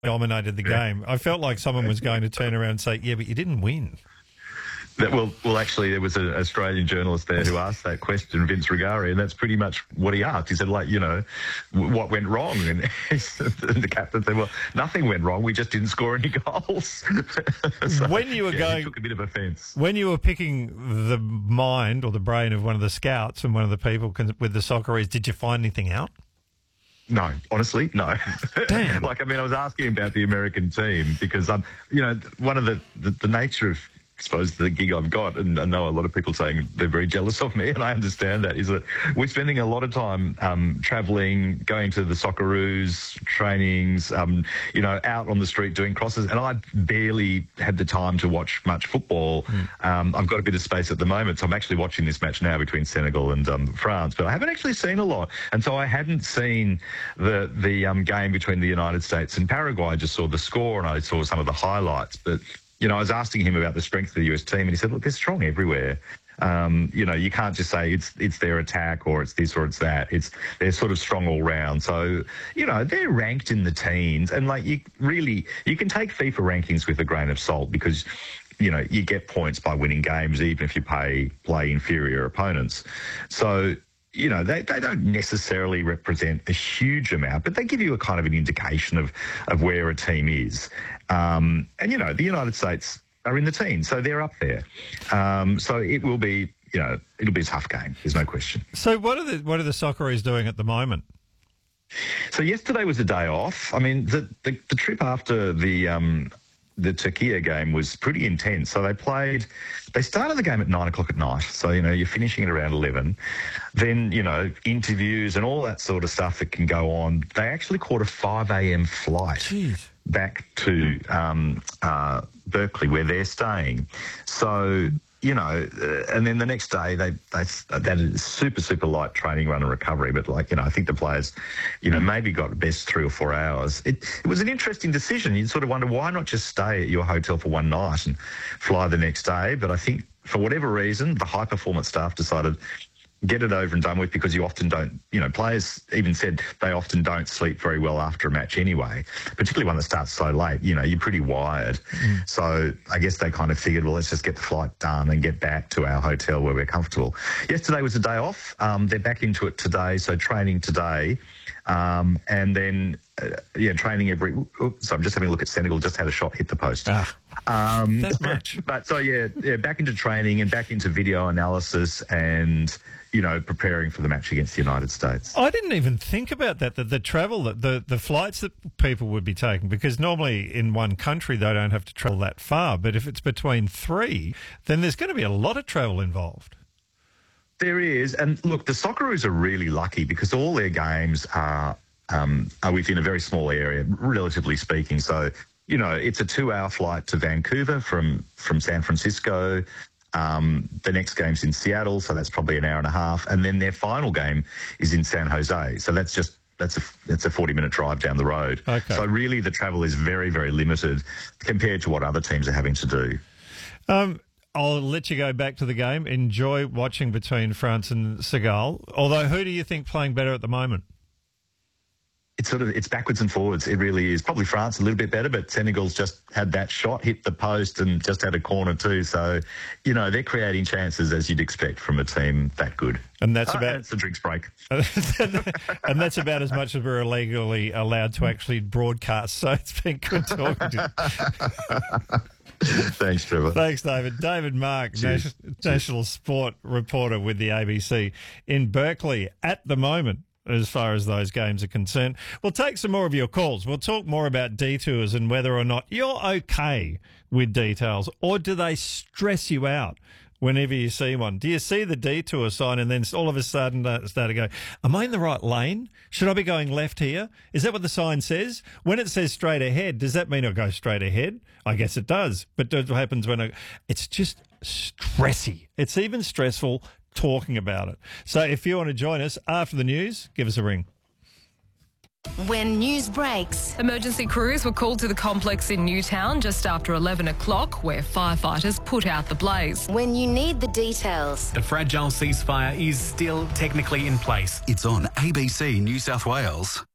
dominated the game. I felt like someone was going to turn around and say, yeah, but you didn't win. Well, actually, there was an Australian journalist there who asked that question, Vince Rigari, and that's pretty much what he asked. He said, what went wrong? And the captain said, well, nothing went wrong. We just didn't score any goals. So, when you were he took a bit of offence. When you were picking the mind or the brain of one of the scouts and one of the people with the Socceroos, did you find anything out? No, honestly, no. Damn. I was asking about the American team because, one of the nature of, I suppose, the gig I've got, and I know a lot of people saying they're very jealous of me, and I understand that, is that we're spending a lot of time travelling, going to the Socceroos trainings, out on the street doing crosses, and I barely had the time to watch much football. I've got a bit of space at the moment, so I'm actually watching this match now between Senegal and France, but I haven't actually seen a lot, and so I hadn't seen the game between the United States and Paraguay. I just saw the score and I saw some of the highlights, but I was asking him about the strength of the US team, and he said, look, they're strong everywhere. You can't just say it's their attack or it's this or it's that. They're sort of strong all round. So, they're ranked in the teens, and you can take FIFA rankings with a grain of salt because, you get points by winning games even if you play inferior opponents. So, they don't necessarily represent a huge amount, but they give you a kind of an indication of where a team is. The United States are in the teens, so they're up there. So it will be, it'll be a tough game. There's no question. So what are the Socceroos doing at the moment? So yesterday was a day off. I mean, the trip after the Turkey game was pretty intense. So they started the game at 9 o'clock at night. So, you're finishing at around 11. Then, interviews and all that sort of stuff that can go on. They actually caught a 5 a.m. flight back to Berkeley where they're staying. So, and then the next day they had a super light training run and recovery. But I think the players, maybe got the best 3 or 4 hours. It was an interesting decision. You'd sort of wonder why not just stay at your hotel for one night and fly the next day. But I think for whatever reason, the high performance staff decided get it over and done with because you often don't, players even said they often don't sleep very well after a match anyway, particularly one that starts so late. You're pretty wired. So I guess they kind of figured, well, let's just get the flight done and get back to our hotel where we're comfortable. Yesterday was a day off. They're back into it today, so training today. And then, training every... So I'm just having a look at Senegal, just had a shot hit the post. That much. But so, back into training and back into video analysis and... preparing for the match against the United States. I didn't even think about that the travel, the flights that people would be taking, because normally in one country they don't have to travel that far, but if it's between 3, then there's going to be a lot of travel involved. There is, and look, the Socceroos are really lucky because all their games are within a very small area, relatively speaking. So, it's a 2-hour flight to Vancouver from San Francisco. The next game's in Seattle, so that's probably an hour and a half, and then their final game is in San Jose. So that's a 40-minute drive down the road. Okay. So really, the travel is very, very limited compared to what other teams are having to do. I'll let you go back to the game. Enjoy watching between France and Senegal. Although, who do you think playing better at the moment? It's backwards and forwards. It really is. Probably France a little bit better, but Senegal's just had that shot, hit the post and just had a corner too. So, they're creating chances as you'd expect from a team that good. And that's about... it's a drinks break. And that's about as much as we're legally allowed to actually broadcast. So it's been good talking to you. Thanks, Trevor. Thanks, David. David Mark, national sport reporter with the ABC in Berkeley at the moment, as far as those games are concerned. We'll take some more of your calls. We'll talk more about detours and whether or not you're okay with details, or do they stress you out whenever you see one? Do you see the detour sign and then all of a sudden start to go, am I in the right lane? Should I be going left here? Is that what the sign says? When it says straight ahead, does that mean I'll go straight ahead? I guess it does. But what happens when it's just stressy. It's even stressful talking about it. So if you want to join us after the news, give us a ring. When news breaks, emergency crews were called to the complex in Newtown just after 11 o'clock, where firefighters put out the blaze. When you need the details, the fragile ceasefire is still technically in place. It's on ABC New South Wales.